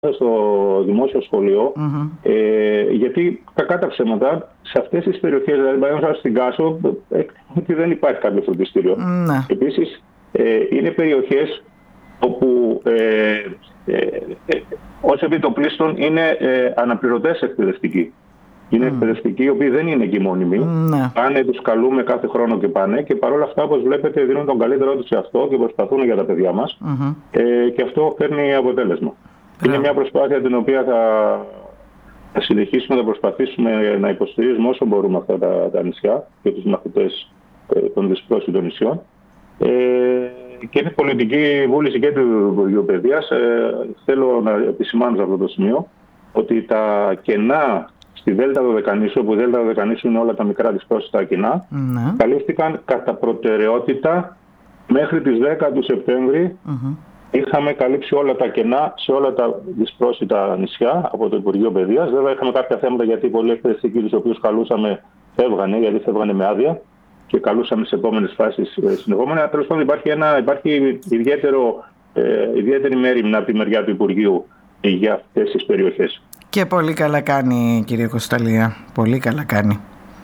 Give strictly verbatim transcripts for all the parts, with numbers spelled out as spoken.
στο δημόσιο σχολείο, mm-hmm. ε, γιατί κακά τα ψέματα σε αυτές τις περιοχές, δηλαδή παραδείγματος στην Κάσο, ε, δεν υπάρχει κάποιο φροντιστήριο. Mm-hmm. Επίσης, ε, είναι περιοχές όπου ε, ε, ε, ως επιτοπλίστων είναι ε, αναπληρωτές εκπαιδευτικοί. Είναι mm. εκπαιδευτικοί οι οποίοι δεν είναι εκεί μόνιμοι. Mm. Πάνε, τους καλούμε κάθε χρόνο και πάνε και παρόλα αυτά, όπως βλέπετε, δίνουν τον καλύτερό τους σε αυτό και προσπαθούν για τα παιδιά μας. Mm-hmm. Ε, και αυτό φέρνει αποτέλεσμα. Yeah. Είναι μια προσπάθεια την οποία θα, θα συνεχίσουμε να προσπαθήσουμε να υποστηρίζουμε όσο μπορούμε αυτά τα, τα νησιά και τους μαθητές ε, των δυσπρόσιτων νησιών. Ε, και είναι πολιτική βούληση και του Υπουργείου Παιδείας. Ε, θέλω να επισημάνω σε αυτό το σημείο ότι τα κενά στη Δέλτα Δωδεκανήσου, όπου η Δέλτα Δωδεκανήσου είναι όλα τα μικρά δυσπρόσιτα κοινά, mm-hmm. καλύφθηκαν κατά προτεραιότητα μέχρι τις δέκα του Σεπτέμβρη. Mm-hmm. Είχαμε καλύψει όλα τα κενά σε όλα τα δυσπρόσιτα νησιά από το Υπουργείο Παιδείας. Βέβαια, είχαμε κάποια θέματα γιατί πολλοί εκπαιδευτικοί τους οποίους καλούσαμε φεύγανε, γιατί φεύγανε με άδεια και καλούσαμε σε επόμενες φάσεις συνεχόμενα. Τέλος πάντων, υπάρχει, ένα, υπάρχει ιδιαίτερο, ε, ιδιαίτερη μέριμνα από τη μεριά του Υπουργείου για αυτές τις περιοχές. Και πολύ καλά κάνει, κύριε Κωνσταλία. Πολύ καλά κάνει.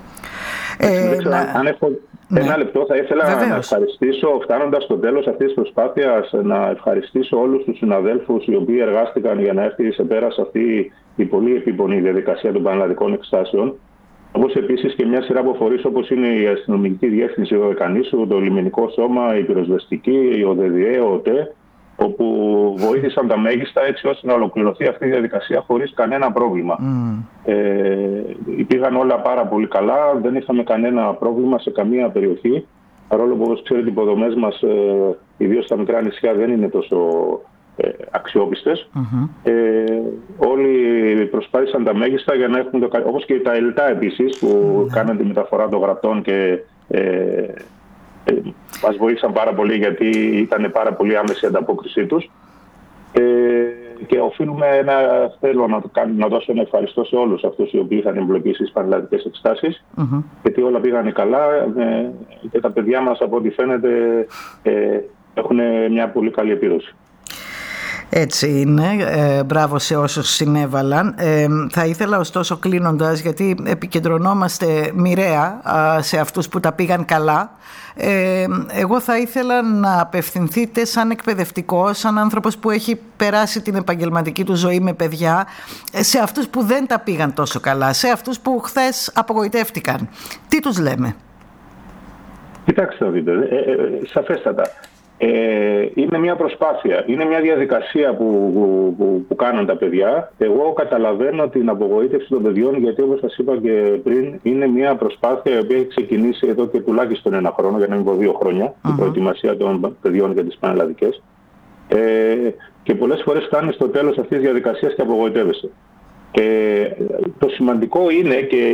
Ε, ε, να... Αν έχω ναι. ένα λεπτό, θα ήθελα Βεβαίως. να ευχαριστήσω, φτάνοντας στο τέλος αυτής της προσπάθειας, να ευχαριστήσω όλους τους συναδέλφους οι οποίοι εργάστηκαν για να έρθει σε πέρας αυτή η πολύ επίπονη διαδικασία των πανελλαδικών εξετάσεων. Όπως επίσης και μια σειρά από φορείς όπως είναι η Αστυνομική Διεύθυνση Δωδεκανήσου, το Λιμενικό Σώμα, η Πυροσβεστική, η ΟΔΕΔΙΕ, ο ΟΤΕ, όπου βοήθησαν τα μέγιστα έτσι ώστε να ολοκληρωθεί αυτή η διαδικασία χωρίς κανένα πρόβλημα. Mm. Ε, υπήρχαν όλα πάρα πολύ καλά, δεν είχαμε κανένα πρόβλημα σε καμία περιοχή, παρόλο που όπως ξέρετε οι υποδομές μας, ε, ιδίως στα μικρά νησιά, δεν είναι τόσο ε, αξιόπιστες. Mm-hmm. Ε, όλοι προσπάθησαν τα μέγιστα για να έχουν το, όπως και τα ΕΛΤΑ επίσης που mm-hmm. κάναν τη μεταφορά των γραπτών και ε, Ε, μας βοήθησαν πάρα πολύ γιατί ήταν πάρα πολύ άμεση η ανταπόκρισή τους ε, και οφείλουμε να, θέλω να, να δώσω ένα ευχαριστώ σε όλους αυτούς οι οποίοι είχαν εμπλοκή στις πανελλαδικές εξετάσεις mm-hmm. γιατί όλα πήγανε καλά ε, και τα παιδιά μας από ό,τι φαίνεται ε, έχουν μια πολύ καλή επίδοση. Έτσι είναι. Ε, μπράβο σε όσους συνέβαλαν. Ε, θα ήθελα ωστόσο κλείνοντας, γιατί επικεντρωνόμαστε μοιραία α, σε αυτούς που τα πήγαν καλά, ε, εγώ θα ήθελα να απευθυνθείτε σαν εκπαιδευτικός, σαν άνθρωπος που έχει περάσει την επαγγελματική του ζωή με παιδιά, σε αυτούς που δεν τα πήγαν τόσο καλά, σε αυτούς που χθες απογοητεύτηκαν. Τι τους λέμε? Κοιτάξτε να δείτε, ε, ε, σαφέστατα. Ε, είναι μια προσπάθεια, είναι μια διαδικασία που, που, που, που κάνουν τα παιδιά. Εγώ καταλαβαίνω την απογοήτευση των παιδιών γιατί όπως σας είπα και πριν είναι μια προσπάθεια η οποία έχει ξεκινήσει εδώ και τουλάχιστον ένα χρόνο, για να μην πω δύο χρόνια, uh-huh. η προετοιμασία των παιδιών για τις πανελλαδικές ε, και πολλές φορές φτάνει στο τέλος αυτής της διαδικασίας και απογοητεύεσαι. Και το σημαντικό είναι και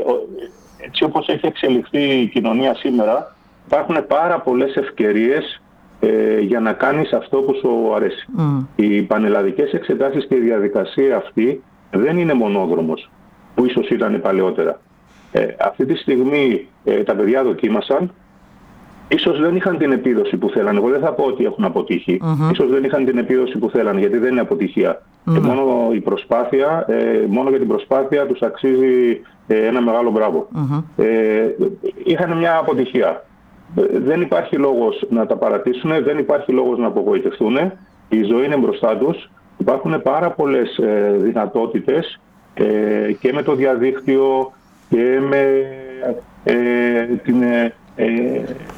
έτσι όπως έχει εξελιχθεί η κοινωνία σήμερα υπάρχουν πάρα πολλές ευκαιρίες Ε, για να κάνεις αυτό που σου αρέσει. Mm. Οι πανελλαδικές εξετάσεις και η διαδικασία αυτή δεν είναι μονόδρομος, που ίσως ήταν παλαιότερα. Ε, αυτή τη στιγμή ε, τα παιδιά δοκίμασαν, ίσως δεν είχαν την επίδοση που θέλανε. Εγώ δεν θα πω ότι έχουν αποτύχει. Mm-hmm. Ίσως δεν είχαν την επίδοση που θέλανε, γιατί δεν είναι αποτυχία. Mm-hmm. Και μόνο, η προσπάθεια, ε, μόνο για την προσπάθεια τους αξίζει ε, ένα μεγάλο μπράβο. Mm-hmm. Ε, είχαν μια αποτυχία. Δεν υπάρχει λόγος να τα παρατήσουν, δεν υπάρχει λόγος να απογοητευτούν. Η ζωή είναι μπροστά τους. Υπάρχουν πάρα πολλές ε, δυνατότητες ε, και με το διαδίκτυο και με ε, την ε, ε,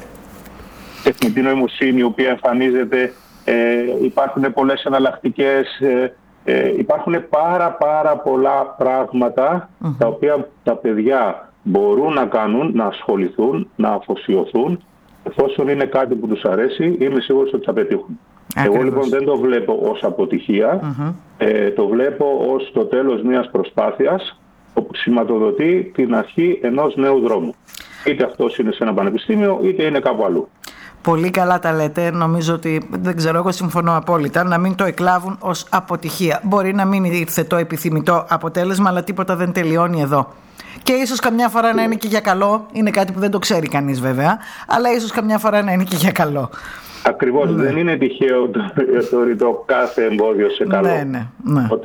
τεχνητή νοημοσύνη η οποία εμφανίζεται. Ε, υπάρχουν πολλές εναλλακτικές. Ε, ε, υπάρχουν πάρα πάρα πολλά πράγματα mm-hmm. τα οποία τα παιδιά μπορούν να κάνουν, να ασχοληθούν, να αφοσιωθούν. Εφόσον είναι κάτι που τους αρέσει, είμαι σίγουρος ότι θα πετύχουν. Ακριβώς. Εγώ λοιπόν δεν το βλέπω ως αποτυχία, mm-hmm. ε, το βλέπω ως το τέλος μιας προσπάθειας όπου σηματοδοτεί την αρχή ενός νέου δρόμου. Είτε αυτός είναι σε ένα πανεπιστήμιο, είτε είναι κάπου αλλού. Πολύ καλά τα λέτε. Νομίζω ότι, δεν ξέρω, εγώ συμφωνώ απόλυτα, να μην το εκλάβουν ως αποτυχία. Μπορεί να μην ήρθε το επιθυμητό αποτέλεσμα, αλλά τίποτα δεν τελειώνει εδώ. Και ίσως καμιά φορά να είναι και για καλό. Είναι κάτι που δεν το ξέρει κανείς βέβαια, αλλά ίσως καμιά φορά να είναι και για καλό. Ακριβώς, ναι. Δεν είναι τυχαίο το, το, το κάθε εμπόδιο σε καλό. Ναι, ναι, ναι.